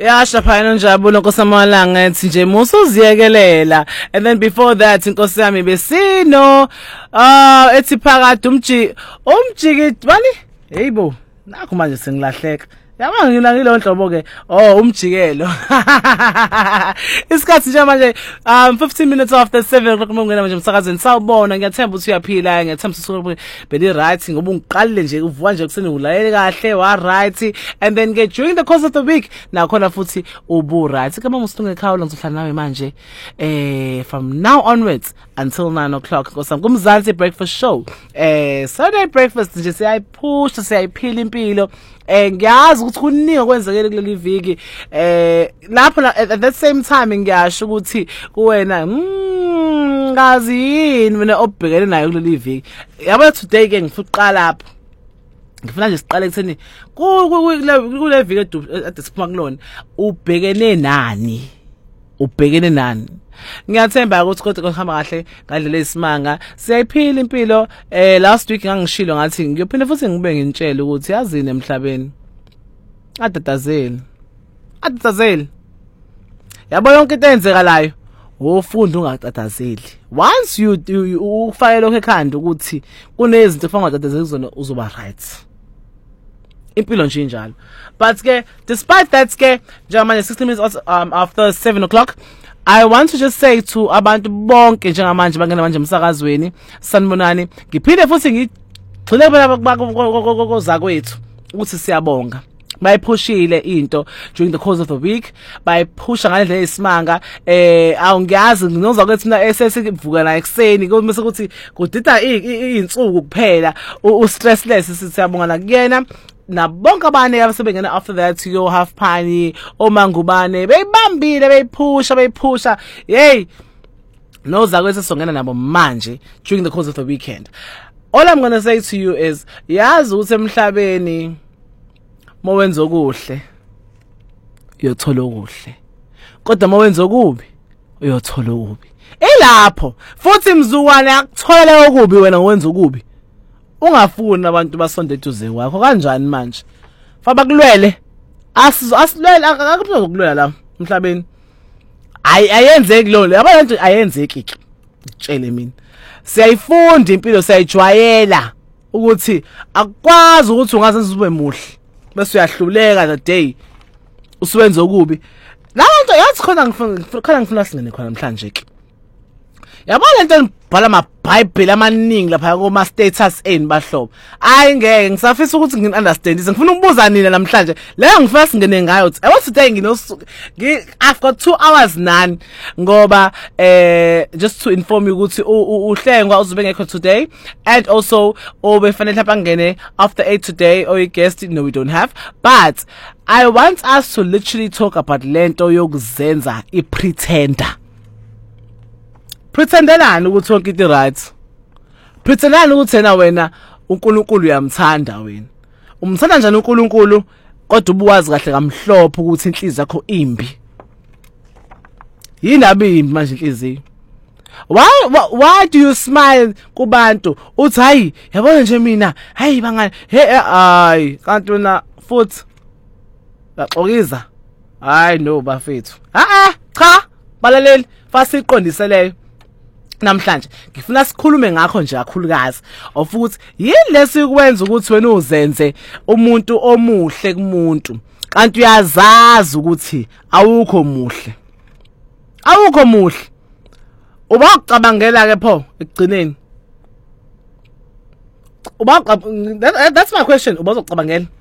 Yasha phana Njabulo Nkosamalanga ethi nje musuziyekelela. And then before that inkosi yami besino ethi phakathi umjiki bani heyibo nakho manje sengilahleka. Yabanga ngilangile onhlobo ke umjikelo. Isikhathi nje manje 15 minutes after 7 o'clock mongena manje umsakazweni sawubona ngiyathemba ukuthi uyaphila ngiyathemba ukuthi beli right ngoba ungiqalile nje uvuka nje kuseni ulayele kahle wa right and then get during the course of the week nakhona futhi ubu right kama musithunge ekhawula ngizohlala nawe manje from now onwards until 9 o'clock ngosami kumzansi breakfast show Saturday breakfast nje siyayiphusha siyayiphila impilo ngiyazi ukuthi kuningi kwenzekile kuleli viki lapho at that same time ngiyasho ukuthi kuwena ngazi yini mina obhekene nayo kuleli viki yabo today ke ngifuna uqala lapho ngifuna nje siqale ekutheni kule viki ade siphuma kulona ubhekene nani ngiyathemba ukuthi kodwa kuhamba kahle ngadlela isimanga siyayiphila impilo last week ngangishilo ngathi ngiyophinda futhi ngibe ngintshela ukuthi yazini emhlabeni adatazeli yabo yonke into enzekalayo ufunda ungatatazeli once you ufake lokho ekhanda ukuthi kunezinto kufanele ungatatazeli kuzona uzoba right impilo nje njalo but ke despite that ke njengamanje 16 minutes after 7 o'clock I want to just say to abantu bonke njengamanje bangena manje emsakazweni sanibonani ngiphinde futhi ngigcile bakoza kwethu ukuthi siyabonga bayiphushile into during the course of the week bayiphusha ngalendlela yesimanga awungiyazi nginoza kwethi na esesivuka la ekseni kumse ukuthi kudida izinsuku kuphela stressless siyabonga la kuyena nabonke abane abasebengena after that yo half pani omangubane beyibambile beyiphusha hey noza kwethu songena nabo manje during the course of the weekend. All I'm going to say to you is yazi ukuthi emhlabeni mowenza okuhle uyothola okuhle kodwa mowenza okubi uyothola okubi elapho futhi mzukwane akuthola okubi wena ngowenza okubi ungafuni abantu basonde eduze kwakho kanjani manje faba kulwele asilwele akakuzokulwela la emhlabeni ayenzeki lolo abantu ayenzeki ngitshele mina siyayifunda impilo siyayijwayela ukuthi akwazi ukuthi ungazenza ube muhle bese uyahluleka the day usuwenza okubi labantu yathi khona ngifuna singene khona namhlanje ke yabona lento ngibhala amabhayibheli amaningi lapha kuma status eni bahlobo ngeke ngisafisa ukuthi ngi-understandise ngifuna ukubuza nina namhlanje leyo ngifuna singene ngayo I want today I've got 2 hours none ngoba just to inform you ukuthi uhlengwa uzobe ngekho today and also obefanele lapha ngene after 8 today or you guessed no we don't have but I want us to literally talk about lento yokuzenza i-pretender. Pretendelani ukuthi wonke into right. Pretendelani ukuthi yena wena uNkulunkulu uyamthanda wena. Umthanda njani uNkulunkulu kodwa ubuwazi kahle kamhlophe ukuthi inhliziyo yakho imbi. Yini abimbi manje inhliziyo? Why do you smile kubantu? Uthi hayi yabona nje mina hayi bangani hayi kanti wena futhi baxokiza. Hayi no bafethu. Cha balaleli fasiqondiseleyo. Namhlanje ngifuna sikhulume ngakho nje kakhulukazi of ukuthi yini lesikwenza ukuthi wena uzenze umuntu omuhle kumuntu kanti uyazazi ukuthi awukho muhle uba ucabangela ke pho ekugcineni that's my question uba uzacabangela